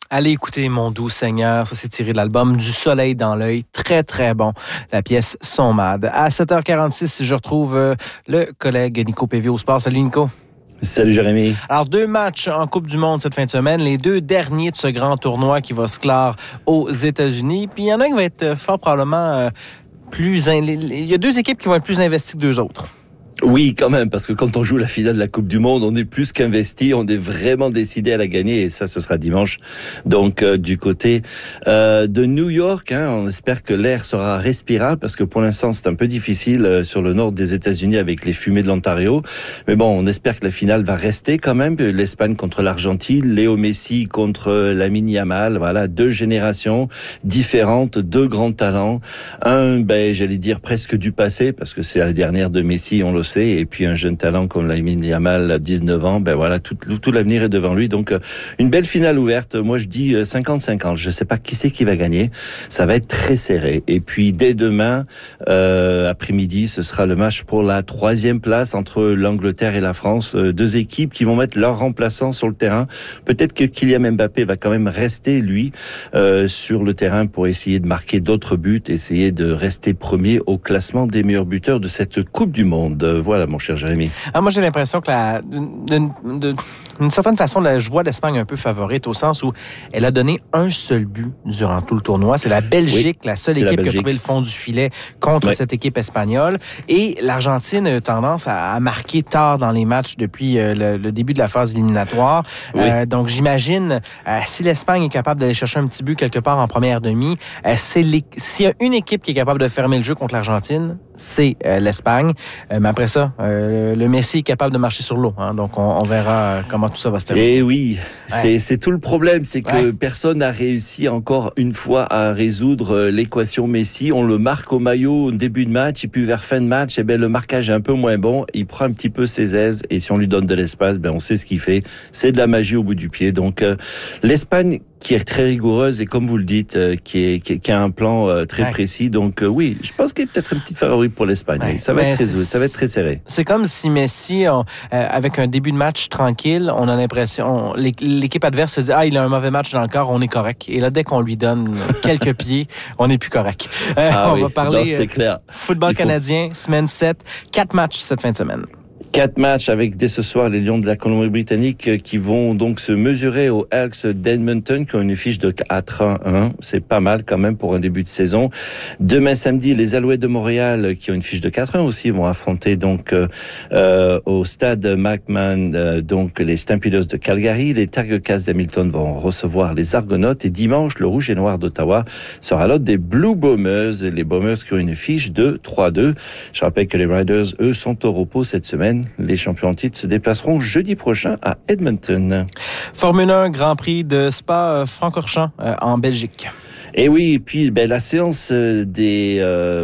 Allez écouter Mon doux Seigneur, ça c'est tiré de l'album Du soleil dans l'œil, très très bon, la pièce Son Mad. À 7h46, je retrouve le collègue Nico Pévier au sport. Salut Nico. Salut Jérémy. Alors 2 matchs en Coupe du Monde cette fin de semaine, les 2 derniers de ce grand tournoi qui va se clore aux États-Unis. Puis il y en a un qui va être fort probablement il y a 2 équipes qui vont être plus investies que 2 autres. Oui, quand même, parce que quand on joue la finale de la Coupe du Monde, on est plus qu'investi, on est vraiment décidé à la gagner, et ça, ce sera dimanche. Donc, du côté de New York, on espère que l'air sera respirable, parce que pour l'instant, c'est un peu difficile sur le nord des États-Unis avec les fumées de l'Ontario. Mais bon, on espère que la finale va rester quand même. L'Espagne contre l'Argentine, Léo Messi contre Lamine Yamal. Voilà, 2 générations différentes, 2 grands talents. Un, j'allais dire presque du passé, parce que c'est la dernière de Messi, on le sait, et puis un jeune talent comme Lamine Yamal, 19 ans, voilà, tout l'avenir est devant lui. Donc, une belle finale ouverte. Moi, je dis 50-50. Je sais pas qui c'est qui va gagner. Ça va être très serré. Et puis, dès demain, après-midi, ce sera le match pour la 3e place entre l'Angleterre et la France. 2 équipes qui vont mettre leurs remplaçants sur le terrain. Peut-être que Kylian Mbappé va quand même rester, lui, sur le terrain pour essayer de marquer d'autres buts, essayer de rester premier au classement des meilleurs buteurs de cette Coupe du Monde. Voilà, mon cher Jérémy. Moi, j'ai l'impression que d'une certaine façon, je vois l'Espagne un peu favorite au sens où elle a donné un seul but durant tout le tournoi. C'est la Belgique, la seule équipe qui a trouvé le fond du filet contre cette équipe espagnole. Et l'Argentine a tendance à marquer tard dans les matchs depuis le début de la phase éliminatoire. Donc, j'imagine, si l'Espagne est capable d'aller chercher un petit but quelque part en première demi, s'il y a une équipe qui est capable de fermer le jeu contre l'Argentine, c'est l'Espagne. Mais après ça, le Messi est capable de marcher sur l'eau. Donc, on verra comment tout ça va se terminer. Et oui, c'est tout le problème. C'est que personne n'a réussi encore une fois à résoudre l'équation Messi. On le marque au maillot au début de match et puis vers fin de match, le marquage est un peu moins bon. Il prend un petit peu ses aises et si on lui donne de l'espace, on sait ce qu'il fait. C'est de la magie au bout du pied. Donc, l'Espagne qui est très rigoureuse et comme vous le dites, qui a un plan très précis. Donc oui, je pense qu'il y a peut-être une petite favori pour l'Espagne. Ça va être très serré. C'est comme si Messi, avec un début de match tranquille, on a l'impression, l'équipe adverse se dit « Ah, il a un mauvais match dans le corps, on est correct. » Et là, dès qu'on lui donne quelques pieds, on n'est plus correct. On va parler c'est clair. Football canadien, semaine 7, 4 matchs cette fin de semaine. 4 matchs avec dès ce soir les Lions de la Colombie-Britannique qui vont donc se mesurer aux Elks d'Edmonton qui ont une fiche de 4-1. C'est pas mal quand même pour un début de saison. Demain samedi, les Alouettes de Montréal qui ont une fiche de 4-1 aussi vont affronter donc au stade McMahon donc les Stampeders de Calgary. Les Tiger Cats d'Hamilton vont recevoir les Argonautes et dimanche, le Rouge et Noir d'Ottawa sera l'hôte des Blue Bombers. Les Bombers qui ont une fiche de 3-2. Je rappelle que les Riders, eux, sont au repos cette semaine. Les champions en titre se déplaceront jeudi prochain à Edmonton. Formule 1, Grand Prix de Spa-Francorchamps en Belgique. Et oui, et puis la séance des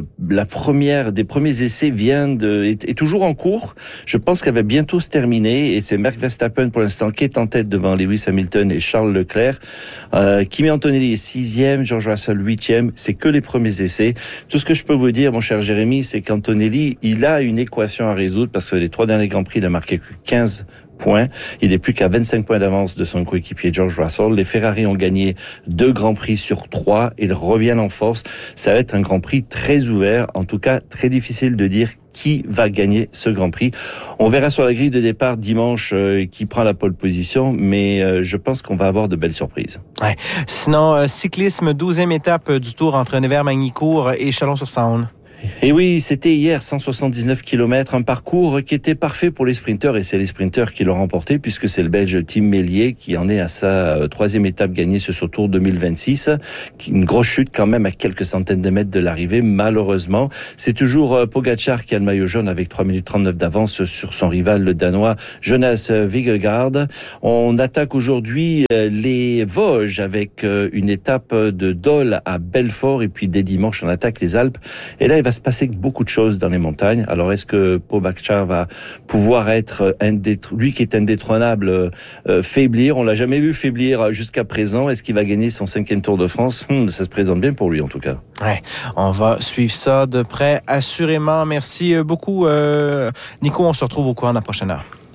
premiers essais est toujours en cours. Je pense qu'elle va bientôt se terminer et c'est Max Verstappen pour l'instant qui est en tête devant Lewis Hamilton et Charles Leclerc. Kimi Antonelli est 6e, George Russell 8e. C'est que les premiers essais. Tout ce que je peux vous dire, mon cher Jérémy, c'est qu'Antonelli, il a une équation à résoudre parce que les 3 derniers Grands Prix, il a marqué que 15 points. Il n'est plus qu'à 25 points d'avance de son coéquipier George Russell. Les Ferrari ont gagné 2 Grands Prix sur 3. Ils reviennent en force. Ça va être un Grand Prix très ouvert. En tout cas, très difficile de dire qui va gagner ce Grand Prix. On verra sur la grille de départ dimanche qui prend la pole position, mais je pense qu'on va avoir de belles surprises. Sinon, cyclisme, 12e étape du Tour entre Nevers-Magny-Cours et Chalon-sur-Saône. Et oui, c'était hier 179 km, un parcours qui était parfait pour les sprinteurs et c'est les sprinteurs qui l'ont remporté puisque c'est le Belge Tim Mélier qui en est à sa 3e étape gagnée sur ce Tour 2026. Une grosse chute quand même à quelques centaines de mètres de l'arrivée, malheureusement. C'est toujours Pogačar qui a le maillot jaune avec 3 minutes 39 d'avance sur son rival le Danois Jonas Vingegaard. On attaque aujourd'hui les Vosges avec une étape de Dole à Belfort et puis dès dimanche on attaque les Alpes. Et là, il va se passer beaucoup de choses dans les montagnes. Alors, est-ce que Pogačar va pouvoir être lui qui est indétrônable, faiblir? On l'a jamais vu faiblir jusqu'à présent. Est-ce qu'il va gagner son 5e Tour de France? Ça se présente bien pour lui, en tout cas. On va suivre ça de près, assurément. Merci beaucoup, Nico. On se retrouve au courant de la prochaine heure.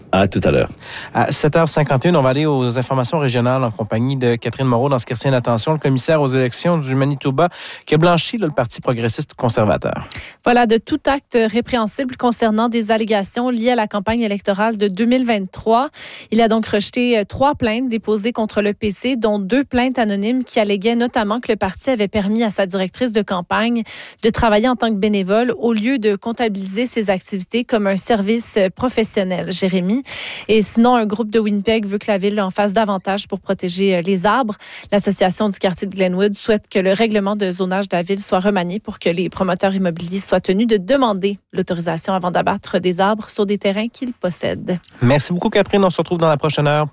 À tout à l'heure. À 7h51, on va aller aux informations régionales en compagnie de Catherine Moreau dans ce qui retient l'attention, le commissaire aux élections du Manitoba qui a blanchi le Parti progressiste conservateur. Voilà, de tout acte répréhensible concernant des allégations liées à la campagne électorale de 2023. Il a donc rejeté 3 plaintes déposées contre le PC, dont 2 plaintes anonymes qui alléguaient notamment que le parti avait permis à sa directrice de campagne de travailler en tant que bénévole au lieu de comptabiliser ses activités comme un service professionnel. Jérémy. Et sinon, un groupe de Winnipeg veut que la ville en fasse davantage pour protéger les arbres. L'association du quartier de Glenwood souhaite que le règlement de zonage de la ville soit remanié pour que les promoteurs immobiliers soient tenus de demander l'autorisation avant d'abattre des arbres sur des terrains qu'ils possèdent. Merci beaucoup, Catherine. On se retrouve dans la prochaine heure.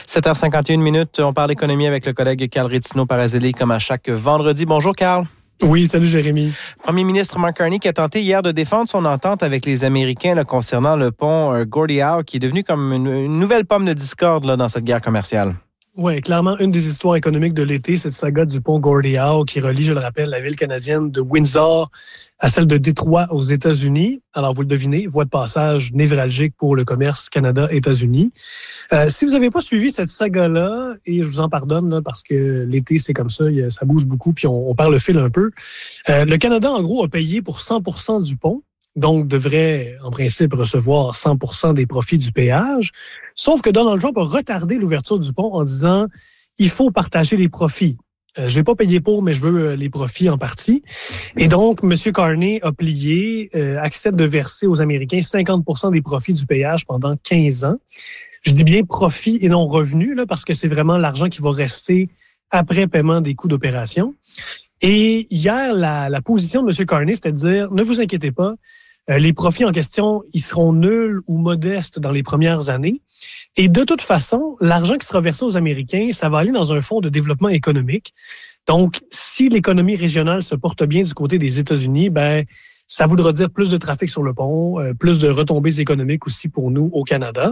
7h51, on parle économie avec le collègue Carl Rittino-Parazelli comme à chaque vendredi. Bonjour, Carl. Oui, salut Jérémy. Premier ministre Mark Carney qui a tenté hier de défendre son entente avec les Américains là, concernant le pont Gordie Howe qui est devenu comme une nouvelle pomme de discorde là, dans cette guerre commerciale. Oui, clairement, une des histoires économiques de l'été, cette saga du pont Gordie Howe qui relie, je le rappelle, la ville canadienne de Windsor à celle de Détroit aux États-Unis. Alors, vous le devinez, voie de passage névralgique pour le commerce Canada-États-Unis. Si vous n'avez pas suivi cette saga-là, et je vous en pardonne là, parce que l'été, c'est comme ça, ça bouge beaucoup, puis on perd le fil un peu. Le Canada, en gros, a payé pour 100% du pont. Donc, devrait, en principe, recevoir 100% des profits du péage. Sauf que Donald Trump a retardé l'ouverture du pont en disant « il faut partager les profits ». Je vais pas payer pour, mais je veux les profits en partie. Et donc, M. Carney a plié, accepte de verser aux Américains 50% des profits du péage pendant 15 ans. Je dis bien profits et non revenus, là, parce que c'est vraiment l'argent qui va rester après paiement des coûts d'opération. Et hier, la position de M. Carney, c'était de dire « ne vous inquiétez pas, les profits en question, ils seront nuls ou modestes dans les premières années. Et de toute façon, l'argent qui sera versé aux Américains, ça va aller dans un fonds de développement économique. Donc, si l'économie régionale se porte bien du côté des États-Unis, ben ça voudra dire plus de trafic sur le pont, plus de retombées économiques aussi pour nous au Canada.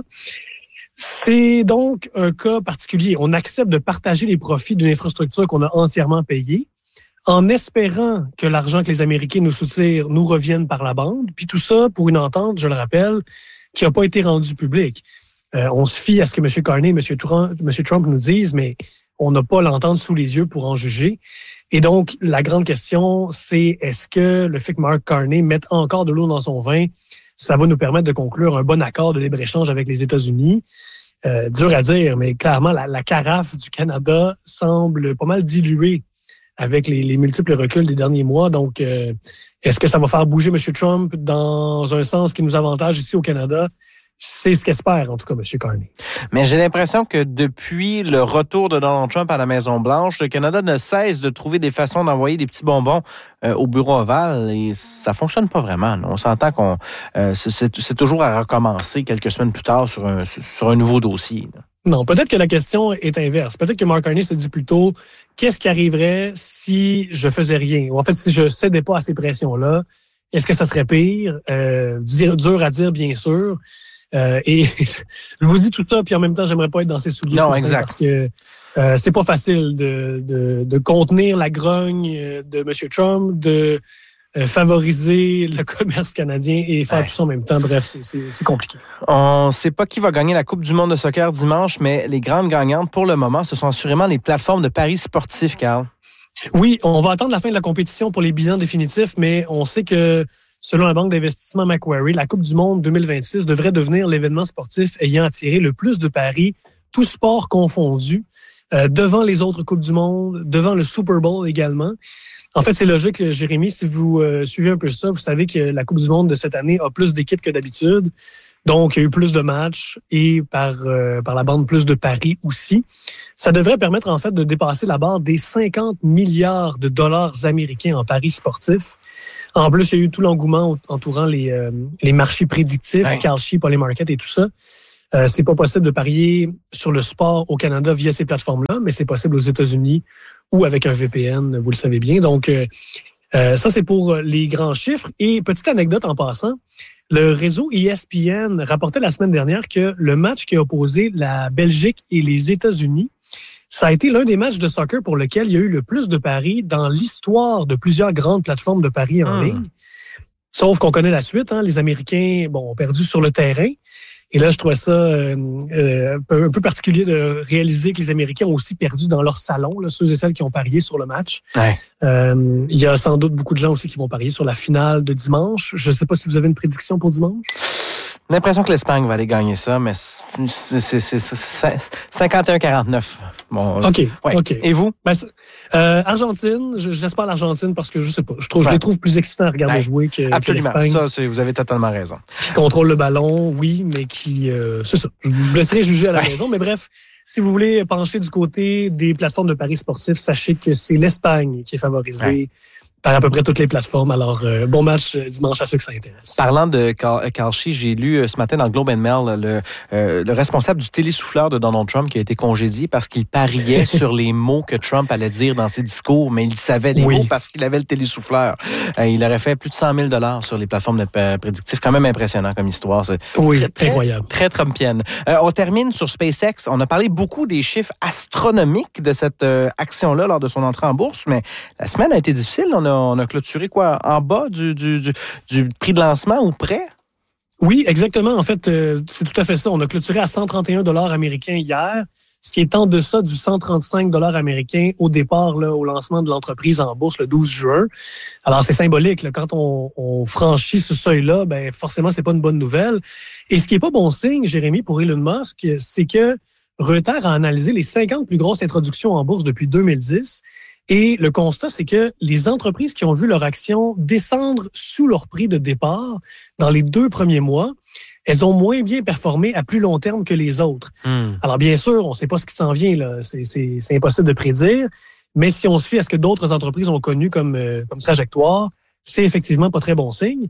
C'est donc un cas particulier. On accepte de partager les profits d'une infrastructure qu'on a entièrement payée, en espérant que l'argent que les Américains nous soutirent nous revienne par la bande. Puis tout ça pour une entente, je le rappelle, qui n'a pas été rendue publique. On se fie à ce que M. Carney et M. Trump nous disent, mais on n'a pas l'entente sous les yeux pour en juger. Et donc, la grande question, c'est est-ce que le fait que Mark Carney mette encore de l'eau dans son vin, ça va nous permettre de conclure un bon accord de libre-échange avec les États-Unis? Dur à dire, mais clairement, la carafe du Canada semble pas mal diluée avec les multiples reculs des derniers mois. Donc, est-ce que ça va faire bouger M. Trump dans un sens qui nous avantage ici au Canada? C'est ce qu'espère, en tout cas, M. Carney. Mais j'ai l'impression que depuis le retour de Donald Trump à la Maison-Blanche, le Canada ne cesse de trouver des façons d'envoyer des petits bonbons au bureau ovale et ça fonctionne pas vraiment. On s'entend qu'on c'est toujours à recommencer quelques semaines plus tard sur un nouveau dossier. Là. Non, peut-être que la question est inverse. Peut-être que Mark Carney se dit plutôt qu'est-ce qui arriverait si je faisais rien? Ou en fait, si je cédais pas à ces pressions-là, est-ce que ça serait pire? Dur à dire, bien sûr. Et je vous dis tout ça, puis en même temps, j'aimerais pas être dans ces souliers. Non, exact. Parce que c'est pas facile de contenir la grogne de M. Trump, de favoriser le commerce canadien et faire tout ça en même temps. Bref, c'est compliqué. On ne sait pas qui va gagner la Coupe du monde de soccer dimanche, mais les grandes gagnantes pour le moment, ce sont assurément les plateformes de paris sportifs, Carl. Oui, on va attendre la fin de la compétition pour les bilans définitifs, mais on sait que selon la banque d'investissement Macquarie, la Coupe du monde 2026 devrait devenir l'événement sportif ayant attiré le plus de paris, tous sports confondus, devant les autres Coupes du monde, devant le Super Bowl également. En fait, c'est logique, Jérémy, si vous suivez un peu ça, vous savez que la Coupe du monde de cette année a plus d'équipes que d'habitude. Donc, il y a eu plus de matchs et par la bande, plus de paris aussi. Ça devrait permettre, en fait, de dépasser la barre des 50 milliards de dollars américains en paris sportifs. En plus, il y a eu tout l'engouement entourant les marchés prédictifs, Kalshi, Polymarket et tout ça. C'est pas possible de parier sur le sport au Canada via ces plateformes-là, mais c'est possible aux États-Unis ou avec un VPN, vous le savez bien. Donc, ça, c'est pour les grands chiffres. Et petite anecdote en passant, le réseau ESPN rapportait la semaine dernière que le match qui a opposé la Belgique et les États-Unis, ça a été l'un des matchs de soccer pour lequel il y a eu le plus de paris dans l'histoire de plusieurs grandes plateformes de paris en ligne. Sauf qu'on connaît la suite, hein, les Américains ont perdu sur le terrain. Et là, je trouvais ça un peu particulier de réaliser que les Américains ont aussi perdu dans leur salon, là, ceux et celles qui ont parié sur le match. Ouais. Il y a sans doute beaucoup de gens aussi qui vont parier sur la finale de dimanche. Je ne sais pas si vous avez une prédiction pour dimanche. J'ai l'impression que l'Espagne va aller gagner ça, mais c'est 51-49. Bon, OK. Ouais. OK. Et vous? Argentine, j'espère l'Argentine parce que je sais pas. Je les trouve plus excitants à regarder jouer que l'Espagne. Ça, vous avez totalement raison. Qui contrôle le ballon, oui, mais qui... c'est ça. Je vous laisserai juger à la maison. Mais bref, si vous voulez pencher du côté des plateformes de paris sportifs, sachez que c'est l'Espagne qui est favorisée par à peu près toutes les plateformes. Alors, bon match dimanche à ceux que ça intéresse. Parlant de Kalshi, j'ai lu ce matin dans le Globe and Mail le responsable du télésouffleur de Donald Trump qui a été congédié parce qu'il pariait sur les mots que Trump allait dire dans ses discours, mais il savait les mots parce qu'il avait le télésouffleur. Il aurait fait plus de 100 000 sur les plateformes de prédictifs. Quand même impressionnant comme histoire. C'est incroyable. Très Trumpienne. On termine sur SpaceX. On a parlé beaucoup des chiffres astronomiques de cette action-là lors de son entrée en bourse, mais la semaine a été difficile. On a clôturé quoi? En bas du prix de lancement ou près? Oui, exactement. En fait, c'est tout à fait ça. On a clôturé à 131 $ américains hier, ce qui est en deçà du 135 $ américains au départ, là, au lancement de l'entreprise en bourse le 12 juin. Alors, c'est symbolique. Là, quand on franchit ce seuil-là, ben forcément, c'est pas une bonne nouvelle. Et ce qui est pas bon signe, Jérémy, pour Elon Musk, c'est que Reuters a analysé les 50 plus grosses introductions en bourse depuis 2010. Et le constat, c'est que les entreprises qui ont vu leur action descendre sous leur prix de départ dans les 2 premiers mois, elles ont moins bien performé à plus long terme que les autres. Alors, bien sûr, on ne sait pas ce qui s'en vient, là. C'est impossible de prédire. Mais si on se fie à ce que d'autres entreprises ont connu comme trajectoire, c'est effectivement pas très bon signe.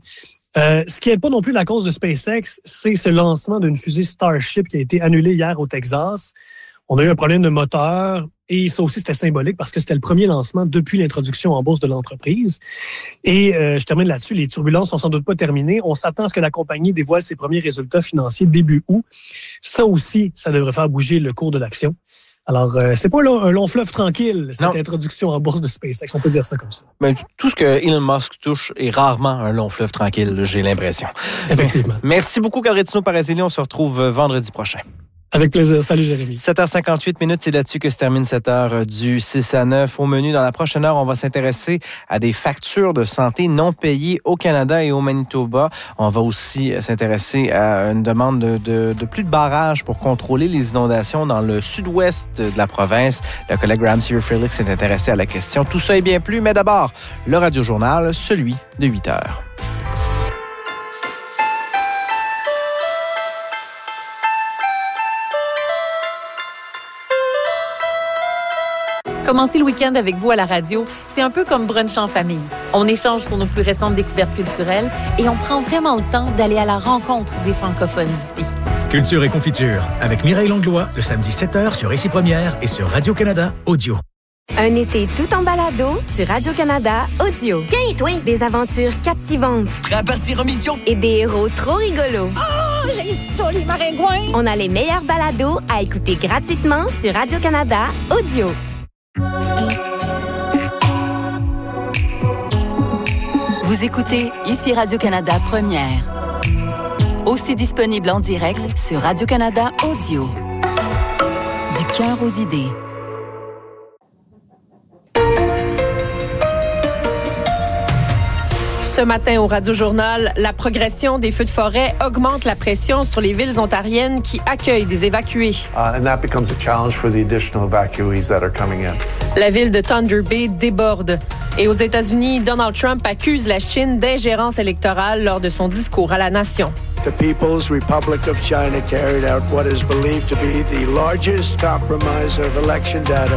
Ce qui n'est pas non plus la cause de SpaceX, c'est ce lancement d'une fusée Starship qui a été annulée hier au Texas. On a eu un problème de moteur et ça aussi, c'était symbolique parce que c'était le premier lancement depuis l'introduction en bourse de l'entreprise. Et je termine là-dessus, les turbulences sont sans doute pas terminées. On s'attend à ce que la compagnie dévoile ses premiers résultats financiers début août. Ça aussi, ça devrait faire bouger le cours de l'action. Alors, c'est pas un long fleuve tranquille, cette introduction en bourse de SpaceX. On peut dire ça comme ça. Mais tout ce que Elon Musk touche est rarement un long fleuve tranquille, j'ai l'impression. Effectivement. Merci beaucoup, Carretino Parazzini. On se retrouve vendredi prochain. Avec plaisir. Salut, Jérémy. 7h58, c'est là-dessus que se termine cette heure du 6 à 9. Au menu, dans la prochaine heure, on va s'intéresser à des factures de santé non payées au Canada et au Manitoba. On va aussi s'intéresser à une demande de plus de barrages pour contrôler les inondations dans le sud-ouest de la province. Le collègue Graham Seaver-Felix s'est intéressé à la question. Tout ça et bien plus, mais d'abord, le Radio-Journal, celui de 8 heures. Commencer le week-end avec vous à la radio, c'est un peu comme brunch en famille. On échange sur nos plus récentes découvertes culturelles et on prend vraiment le temps d'aller à la rencontre des francophones d'ici. Culture et confiture avec Mireille Langlois, le samedi 7h sur Ici Première et sur Radio-Canada Audio. Un été tout en balado sur Radio-Canada Audio. Des aventures captivantes. Prêt à partir en mission? Et des héros trop rigolos. Oh, j'ai ça, les maringouins! On a les meilleurs balados à écouter gratuitement sur Radio-Canada Audio. Vous écoutez Ici Radio-Canada Première. Aussi disponible en direct sur Radio-Canada Audio. Du cœur aux idées. Ce matin au Radio-Journal, la progression des feux de forêt augmente la pression sur les villes ontariennes qui accueillent des évacués. And that becomes a challenge for the additional evacuees that are coming in. La ville de Thunder Bay déborde. Et aux États-Unis, Donald Trump accuse la Chine d'ingérence électorale lors de son discours à la nation. The People's Republic of China carried out what is believed to be the largest compromise of election data.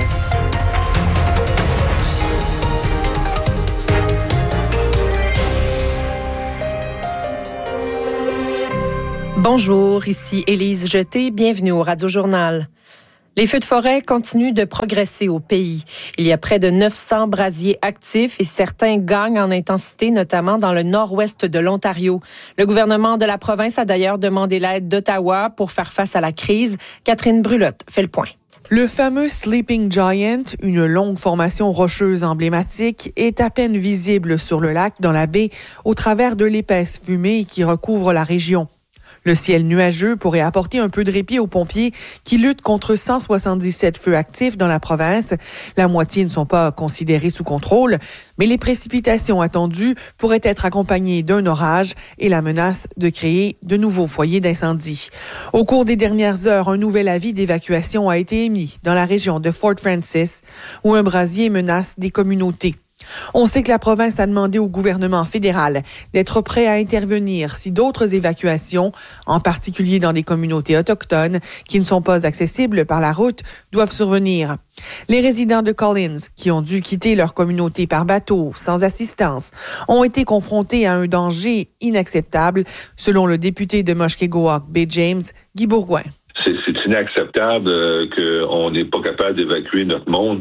Bonjour, ici Élise Jeté, bienvenue au Radio-Journal. Les feux de forêt continuent de progresser au pays. Il y a près de 900 brasiers actifs et certains gagnent en intensité, notamment dans le nord-ouest de l'Ontario. Le gouvernement de la province a d'ailleurs demandé l'aide d'Ottawa pour faire face à la crise. Catherine Brulotte fait le point. Le fameux Sleeping Giant, une longue formation rocheuse emblématique, est à peine visible sur le lac dans la baie au travers de l'épaisse fumée qui recouvre la région. Le ciel nuageux pourrait apporter un peu de répit aux pompiers qui luttent contre 177 feux actifs dans la province. La moitié ne sont pas considérés sous contrôle, mais les précipitations attendues pourraient être accompagnées d'un orage et la menace de créer de nouveaux foyers d'incendie. Au cours des dernières heures, un nouvel avis d'évacuation a été émis dans la région de Fort Francis, où un brasier menace des communautés. On sait que la province a demandé au gouvernement fédéral d'être prêt à intervenir si d'autres évacuations, en particulier dans des communautés autochtones qui ne sont pas accessibles par la route, doivent survenir. Les résidents de Collins, qui ont dû quitter leur communauté par bateau, sans assistance, ont été confrontés à un danger inacceptable, selon le député de Mushkegowuk Bay James, Guy Bourgouin. C'est inacceptable qu'on n'est pas capable d'évacuer notre monde.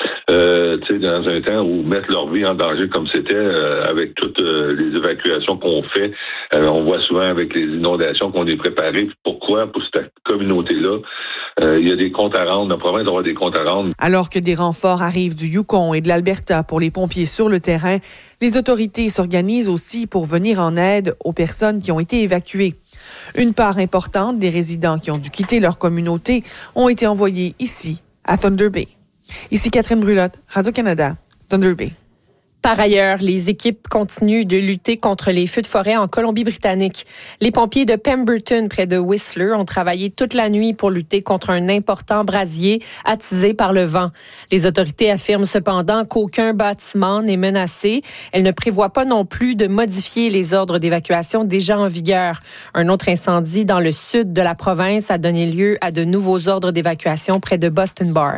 Dans un temps où mettre leur vie en danger comme c'était avec toutes les évacuations qu'on fait. On voit souvent avec les inondations qu'on est préparé. Pourquoi? Pour cette communauté-là, il y a des comptes à rendre. La province doit avoir des comptes à rendre. Alors que des renforts arrivent du Yukon et de l'Alberta pour les pompiers sur le terrain, les autorités s'organisent aussi pour venir en aide aux personnes qui ont été évacuées. Une part importante des résidents qui ont dû quitter leur communauté ont été envoyés ici, à Thunder Bay. Ici Catherine Brulotte, Radio-Canada, Thunder Bay. Par ailleurs, les équipes continuent de lutter contre les feux de forêt en Colombie-Britannique. Les pompiers de Pemberton, près de Whistler, ont travaillé toute la nuit pour lutter contre un important brasier attisé par le vent. Les autorités affirment cependant qu'aucun bâtiment n'est menacé. Elles ne prévoient pas non plus de modifier les ordres d'évacuation déjà en vigueur. Un autre incendie dans le sud de la province a donné lieu à de nouveaux ordres d'évacuation près de Boston Bar.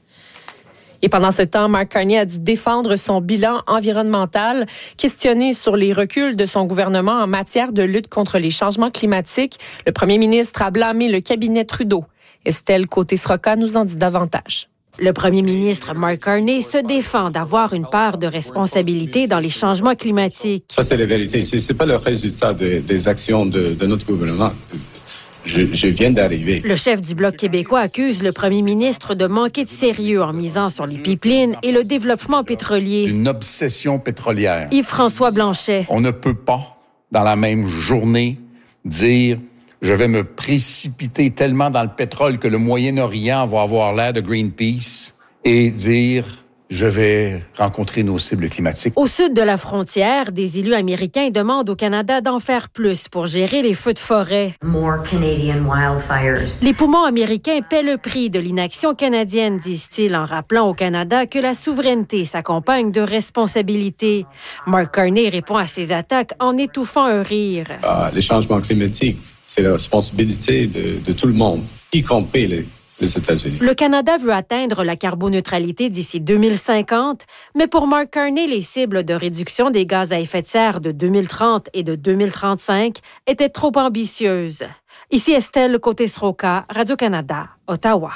Et pendant ce temps, Mark Carney a dû défendre son bilan environnemental. Questionné sur les reculs de son gouvernement en matière de lutte contre les changements climatiques, le premier ministre a blâmé le cabinet Trudeau. Estelle Côté-Sroka nous en dit davantage. Le premier ministre Mark Carney se défend d'avoir une part de responsabilité dans les changements climatiques. Ça, c'est la vérité. C'est pas le résultat des actions de notre gouvernement. Je viens d'arriver. Le chef du Bloc québécois accuse le premier ministre de manquer de sérieux en misant sur les pipelines et le développement pétrolier. Une obsession pétrolière. Yves-François Blanchet. On ne peut pas, dans la même journée, dire « je vais me précipiter tellement dans le pétrole que le Moyen-Orient va avoir l'air de Greenpeace » et dire « je vais rencontrer nos cibles climatiques ». Au sud de la frontière, des élus américains demandent au Canada d'en faire plus pour gérer les feux de forêt. More Canadian wildfires. Les poumons américains paient le prix de l'inaction canadienne, disent-ils, en rappelant au Canada que la souveraineté s'accompagne de responsabilités. Mark Carney répond à ces attaques en étouffant un rire. Les changements climatiques, c'est la responsabilité de tout le monde, y compris les États-Unis. Le Canada veut atteindre la carboneutralité d'ici 2050, mais pour Mark Carney, les cibles de réduction des gaz à effet de serre de 2030 et de 2035 étaient trop ambitieuses. Ici Estelle Côté-Sroka, Radio-Canada, Ottawa.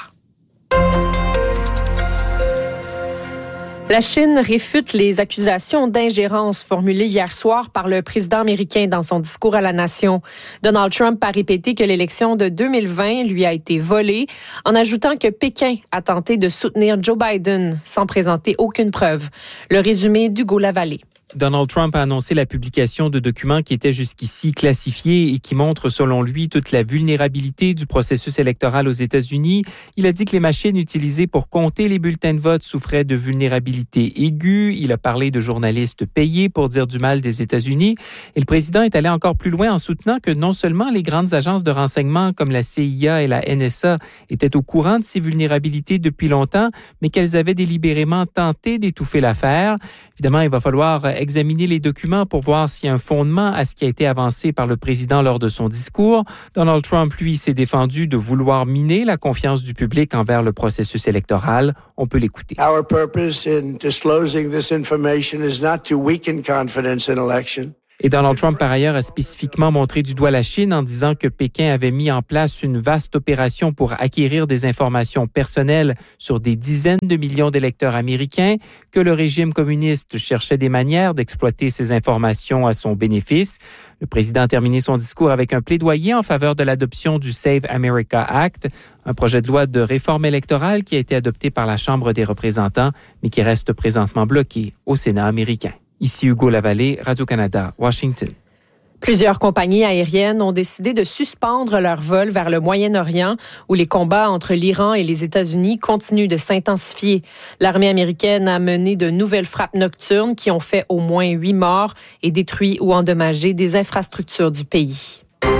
La Chine réfute les accusations d'ingérence formulées hier soir par le président américain dans son discours à la nation. Donald Trump a répété que l'élection de 2020 lui a été volée, en ajoutant que Pékin a tenté de soutenir Joe Biden sans présenter aucune preuve. Le résumé d'Hugo Lavallée. Donald Trump a annoncé la publication de documents qui étaient jusqu'ici classifiés et qui montrent, selon lui, toute la vulnérabilité du processus électoral aux États-Unis. Il a dit que les machines utilisées pour compter les bulletins de vote souffraient de vulnérabilité aiguë. Il a parlé de journalistes payés pour dire du mal des États-Unis. Et le président est allé encore plus loin en soutenant que non seulement les grandes agences de renseignement comme la CIA et la NSA étaient au courant de ces vulnérabilités depuis longtemps, mais qu'elles avaient délibérément tenté d'étouffer l'affaire. Évidemment, il va falloir examiner les documents pour voir s'il y a un fondement à ce qui a été avancé par le président lors de son discours. Donald Trump, lui, s'est défendu de vouloir miner la confiance du public envers le processus électoral. On peut l'écouter. Our purpose in disclosing this information is not to weaken confidence in election. Et Donald Trump, par ailleurs, a spécifiquement montré du doigt la Chine en disant que Pékin avait mis en place une vaste opération pour acquérir des informations personnelles sur des dizaines de millions d'électeurs américains, que le régime communiste cherchait des manières d'exploiter ces informations à son bénéfice. Le président a terminé son discours avec un plaidoyer en faveur de l'adoption du Save America Act, un projet de loi de réforme électorale qui a été adopté par la Chambre des représentants, mais qui reste présentement bloqué au Sénat américain. Ici Hugo Lavallée, Radio-Canada, Washington. Plusieurs compagnies aériennes ont décidé de suspendre leurs vols vers le Moyen-Orient, où les combats entre l'Iran et les États-Unis continuent de s'intensifier. L'armée américaine a mené de nouvelles frappes nocturnes qui ont fait au moins 8 morts et détruit ou endommagé des infrastructures du pays.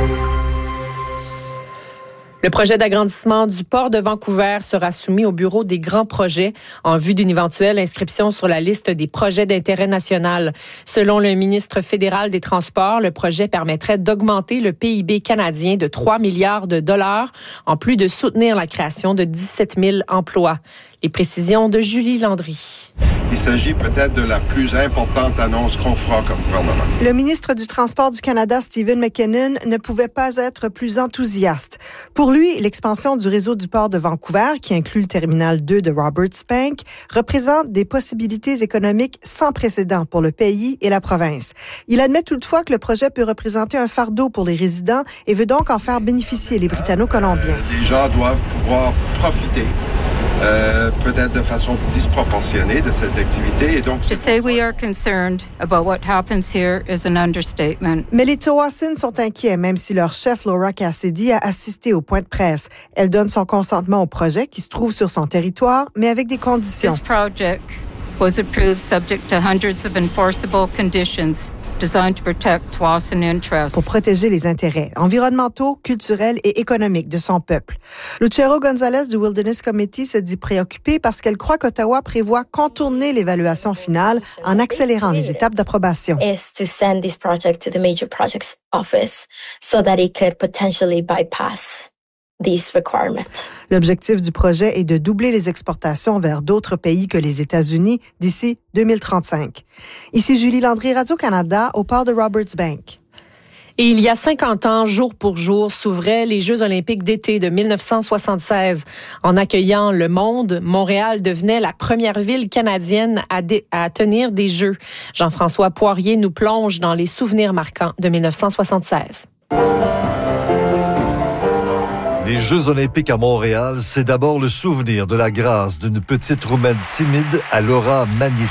Le projet d'agrandissement du port de Vancouver sera soumis au bureau des grands projets en vue d'une éventuelle inscription sur la liste des projets d'intérêt national. Selon le ministre fédéral des Transports, le projet permettrait d'augmenter le PIB canadien de 3 milliards de dollars, en plus de soutenir la création de 17 000 emplois. Les précisions de Julie Landry. Il s'agit peut-être de la plus importante annonce qu'on fera comme gouvernement. Le ministre du Transport du Canada, Stephen McKinnon, ne pouvait pas être plus enthousiaste. Pour lui, l'expansion du réseau du port de Vancouver, qui inclut le terminal 2 de Roberts Bank, représente des possibilités économiques sans précédent pour le pays et la province. Il admet toutefois que le projet peut représenter un fardeau pour les résidents et veut donc en faire bénéficier les Britanno-Colombiens. Les gens doivent pouvoir profiter peut-être de façon disproportionnée de cette activité. Et donc, to say we are concerned about what happens here is an understatement. Mais les Tsawwassen sont inquiets, même si leur chef Laura Cassidy a assisté au point de presse. Elle donne son consentement au projet qui se trouve sur son territoire, mais avec des conditions. This project was approved subject to hundreds of enforceable conditions. Designed to protect Tsawwassen interests. Pour protéger les intérêts environnementaux, culturels et économiques de son peuple. Lucero Gonzalez du Wilderness Committee se dit préoccupée parce qu'elle croit qu'Ottawa prévoit contourner l'évaluation finale en accélérant les étapes d'approbation. Is to send this project to the Major Projects Office so that it could potentially bypass these requirements. L'objectif du projet est de doubler les exportations vers d'autres pays que les États-Unis d'ici 2035. Ici Julie Landry, Radio-Canada, au port de Roberts Bank. Et il y a 50 ans, jour pour jour, s'ouvraient les Jeux olympiques d'été de 1976. En accueillant le monde, Montréal devenait la première ville canadienne à tenir des Jeux. Jean-François Poirier nous plonge dans les souvenirs marquants de 1976. Les Jeux olympiques à Montréal, c'est d'abord le souvenir de la grâce d'une petite Roumaine timide à l'aura magnétique.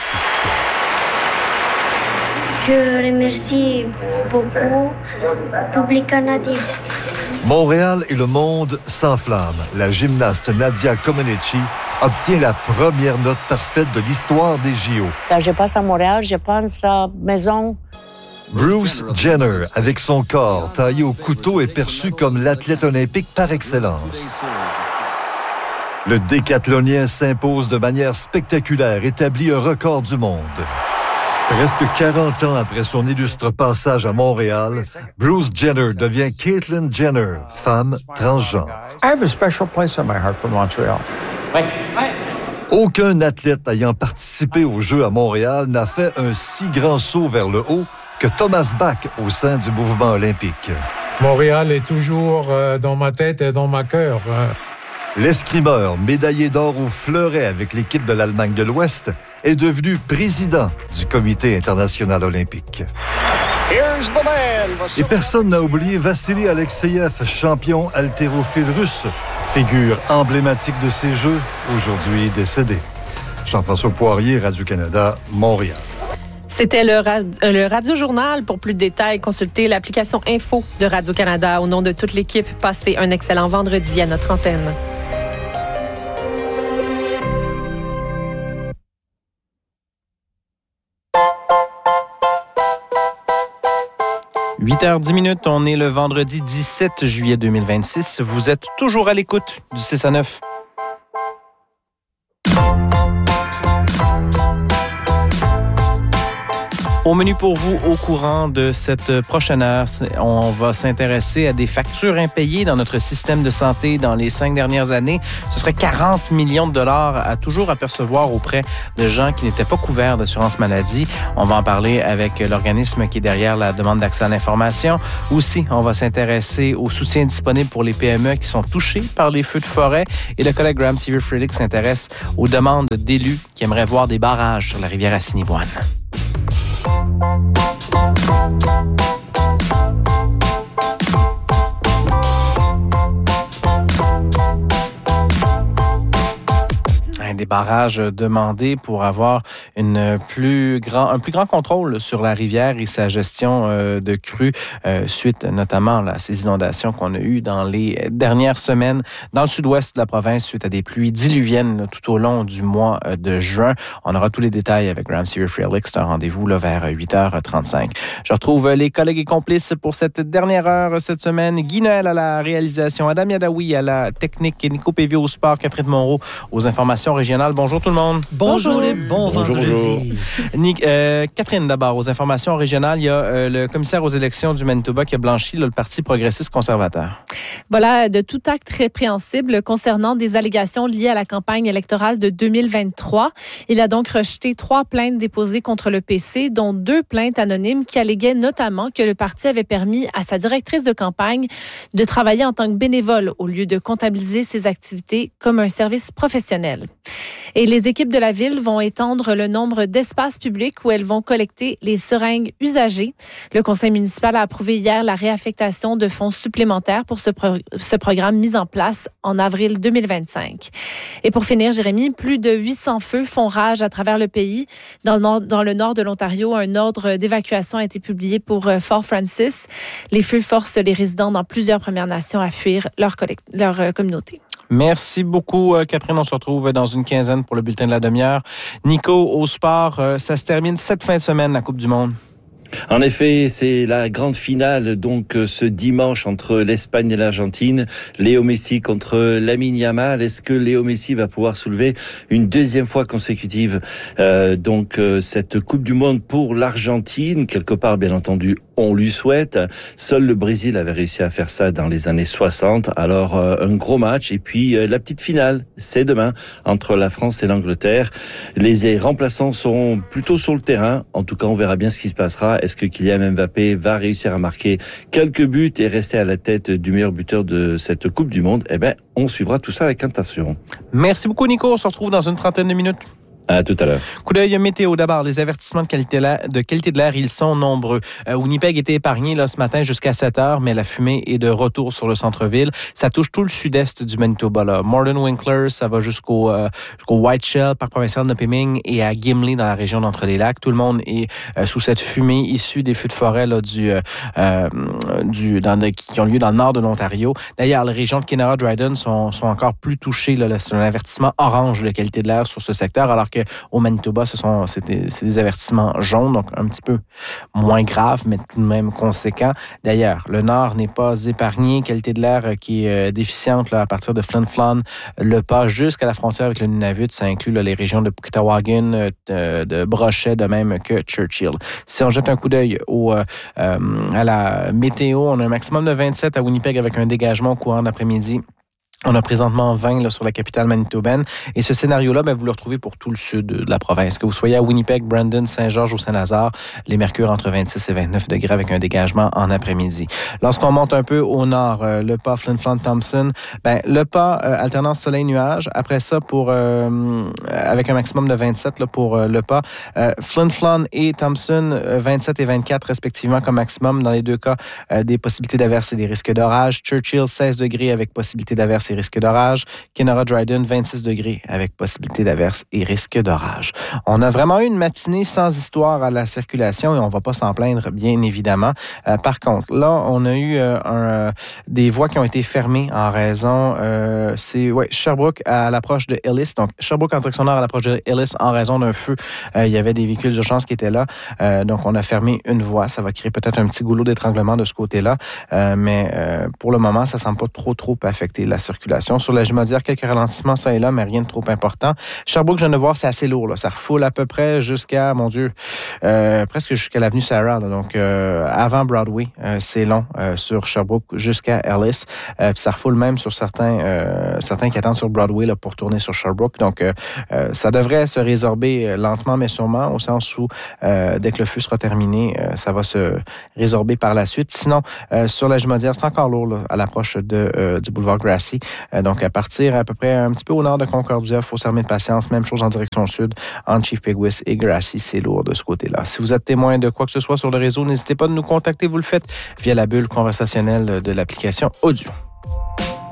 Je remercie beaucoup le public canadien. Montréal et le monde s'enflamment. La gymnaste Nadia Comaneci obtient la première note parfaite de l'histoire des JO. Quand je passe à Montréal, je pense à maison. Bruce Jenner, avec son corps taillé au couteau, est perçu comme l'athlète olympique par excellence. Le décathlonien s'impose de manière spectaculaire, établit un record du monde. Presque 40 ans après son illustre passage à Montréal, Bruce Jenner devient Caitlyn Jenner, femme transgenre. I have a special place in my heart for Montreal. Aucun athlète ayant participé aux Jeux à Montréal n'a fait un si grand saut vers le haut que Thomas Bach au sein du mouvement olympique. Montréal est toujours dans ma tête et dans ma cœur. L'escrimeur, médaillé d'or au fleuret avec l'équipe de l'Allemagne de l'Ouest, est devenu président du Comité international olympique. Et personne n'a oublié Vassili Alexeyev, champion haltérophile russe, figure emblématique de ces Jeux, aujourd'hui décédé. Jean-François Poirier, Radio-Canada, Montréal. C'était le Radio-Journal. Pour plus de détails, consultez l'application Info de Radio-Canada. Au nom de toute l'équipe, passez un excellent vendredi à notre antenne. « 8h10, on est le vendredi 17 juillet 2026. Vous êtes toujours à l'écoute du 6 à 9. Au menu pour vous, au courant de cette prochaine heure, on va s'intéresser à des factures impayées dans notre système de santé dans les 5 dernières années. Ce serait 40 millions de dollars à toujours apercevoir auprès de gens qui n'étaient pas couverts d'assurance maladie. On va en parler avec l'organisme qui est derrière la demande d'accès à l'information. Aussi, on va s'intéresser au soutien disponible pour les PME qui sont touchés par les feux de forêt. Et le collègue Graham Seaver-Frederick s'intéresse aux demandes d'élus qui aimeraient voir des barrages sur la rivière Assiniboine. des barrages demandés pour avoir un plus grand contrôle sur la rivière et sa gestion de crues suite notamment à ces inondations qu'on a eues dans les dernières semaines dans le sud-ouest de la province suite à des pluies diluviennes là, tout au long du mois de juin. On aura tous les détails avec Graham Seaver-Frelick. C'est un rendez-vous là, vers 8h35. Je retrouve les collègues et complices pour cette dernière heure cette semaine. Guy Noël à la réalisation, Adam Yadawi à la technique, Nico Pévio au sport, Catherine Moreau aux informations régionales. Bonjour tout le monde. Bonjour et bon vendredi. Catherine d'abord aux informations régionales. Il y a le commissaire aux élections du Manitoba qui a blanchi le Parti progressiste conservateur. Voilà, de tout acte répréhensible concernant des allégations liées à la campagne électorale de 2023. Il a donc rejeté 3 plaintes déposées contre le PC, dont 2 plaintes anonymes qui alléguaient notamment que le parti avait permis à sa directrice de campagne de travailler en tant que bénévole au lieu de comptabiliser ses activités comme un service professionnel. Et les équipes de la ville vont étendre le nombre d'espaces publics où elles vont collecter les seringues usagées. Le conseil municipal a approuvé hier la réaffectation de fonds supplémentaires pour ce programme mis en place en avril 2025. Et pour finir, Jérémy, plus de 800 feux font rage à travers le pays. Dans le nord de l'Ontario, un ordre d'évacuation a été publié pour Fort Francis. Les feux forcent les résidents dans plusieurs Premières Nations à fuir leur communauté. Merci beaucoup, Catherine. On se retrouve dans une quinzaine pour le bulletin de la demi-heure. Nico, au sport, ça se termine cette fin de semaine, la Coupe du Monde. En effet, c'est la grande finale donc ce dimanche entre l'Espagne et l'Argentine. Léo Messi contre Lamine Yamal. Est-ce que Léo Messi va pouvoir soulever une deuxième fois consécutive cette Coupe du Monde pour l'Argentine? Quelque part, bien entendu, on lui souhaite. Seul le Brésil avait réussi à faire ça dans les années 60. Alors, un gros match. Et puis, la petite finale, c'est demain entre la France et l'Angleterre. Les remplaçants sont plutôt sur le terrain. En tout cas, on verra bien ce qui se passera. Est-ce que Kylian Mbappé va réussir à marquer quelques buts et rester à la tête du meilleur buteur de cette Coupe du Monde? Eh bien, on suivra tout ça avec attention. Merci beaucoup, Nico. On se retrouve dans une trentaine de minutes. À tout à l'heure. Coup d'œil météo d'abord. Les avertissements de qualité de l'air, ils sont nombreux. Winnipeg était épargné là, ce matin jusqu'à 7h, mais la fumée est de retour sur le centre-ville. Ça touche tout le sud-est du Manitoba. Là. Morden Winkler, ça va jusqu'au Whiteshell, parc provincial de Nipiming et à Gimli dans la région d'Entre-les-Lacs. Tout le monde est sous cette fumée issue des feux de forêt là, qui ont lieu dans le nord de l'Ontario. D'ailleurs, les régions de Kenora-Dryden sont encore plus touchées. Là. C'est un avertissement orange de qualité de l'air sur ce secteur, alors qu'au Manitoba, c'est des avertissements jaunes, donc un petit peu moins graves, mais tout de même conséquents. D'ailleurs, le Nord n'est pas épargné. Qualité de l'air qui est déficiente là, à partir de Flin Flon, le pas jusqu'à la frontière avec le Nunavut. Ça inclut là, les régions de Puketawagan, de Brochet, de même que Churchill. Si on jette un coup d'œil à la météo, on a un maximum de 27 à Winnipeg avec un dégagement au courant d'après-midi. On a présentement 20 là, sur la capitale manitobaine. Et ce scénario-là, vous le retrouvez pour tout le sud de la province. Que vous soyez à Winnipeg, Brandon, Saint-Georges ou Saint-Lazare, les mercures entre 26 et 29 degrés avec un dégagement en après-midi. Lorsqu'on monte un peu au nord, le pas Flin Flon Thompson, le pas alternance soleil-nuage. Après ça, avec un maximum de 27 là, pour le pas. Flin Flon et Thompson, 27 et 24 respectivement comme maximum. Dans les deux cas, des possibilités d'averse et des risques d'orage. Churchill, 16 degrés avec possibilité d'averse et risque d'orage. Kenora-Dryden, 26 degrés avec possibilité d'averse et risque d'orage. On a vraiment eu une matinée sans histoire à la circulation et on ne va pas s'en plaindre, bien évidemment. Par contre, là, on a eu des voies qui ont été fermées en raison... Sherbrooke à l'approche de Ellis. Donc, Sherbrooke en direction nord à l'approche de Ellis en raison d'un feu. Il y avait des véhicules d'urgence qui étaient là. Donc, on a fermé une voie. Ça va créer peut-être un petit goulot d'étranglement de ce côté-là. Mais pour le moment, ça ne semble pas trop affecter la circulation. Sur la Jumadière, quelques ralentissements ça et là, mais rien de trop important. Sherbrooke, je viens de voir, c'est assez lourd. Là. Ça refoule à peu près jusqu'à, presque jusqu'à l'avenue Sarah. Là. Donc, avant Broadway, c'est long sur Sherbrooke jusqu'à Ellis. Puis ça refoule même sur certains qui attendent sur Broadway là, pour tourner sur Sherbrooke. Donc, ça devrait se résorber lentement, mais sûrement, au sens où, dès que le feu sera terminé, ça va se résorber par la suite. Sinon, sur la Jumadière, c'est encore lourd là, à l'approche du boulevard Grassy. Donc, à partir à peu près un petit peu au nord de Concordia, il faut s'armer de patience. Même chose en direction sud, entre Chief Peguis et Grassy, c'est lourd de ce côté-là. Si vous êtes témoin de quoi que ce soit sur le réseau, n'hésitez pas de nous contacter. Vous le faites via la bulle conversationnelle de l'application Audio.